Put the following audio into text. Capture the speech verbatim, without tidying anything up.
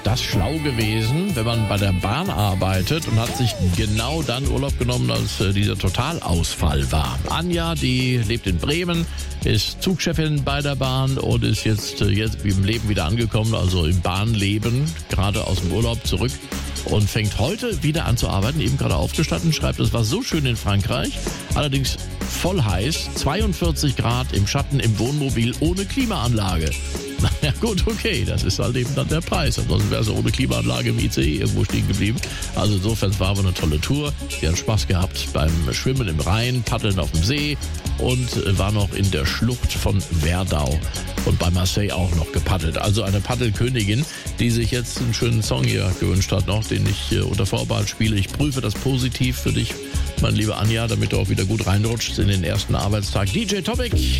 das schlau gewesen, wenn man bei der Bahn arbeitet und hat sich genau dann Urlaub genommen, als äh, dieser Totalausfall war. Anja, die lebt in Bremen, ist Zugchefin bei der Bahn und ist jetzt, äh, jetzt im Leben wieder angekommen, also im Bahnleben, gerade aus dem Urlaub zurück und fängt heute wieder an zu arbeiten, eben gerade aufgestanden, schreibt, es war so schön in Frankreich, allerdings voll heiß, zweiundvierzig Grad im Schatten im Wohnmobil ohne Klimaanlage. Na ja gut, okay, das ist halt eben dann der Preis. Ansonsten wäre sie ohne Klimaanlage im I C E irgendwo stehen geblieben. Also insofern war aber eine tolle Tour. Sie hat Spaß gehabt beim Schwimmen im Rhein, Paddeln auf dem See und war noch in der Schlucht von Werdau und bei Marseille auch noch gepaddelt. Also eine Paddelkönigin, die sich jetzt einen schönen Song hier gewünscht hat noch, den ich unter Vorbehalt spiele. Ich prüfe das positiv für dich, mein lieber Anja, damit du auch wieder gut reinrutschst in den ersten Arbeitstag. D J Topic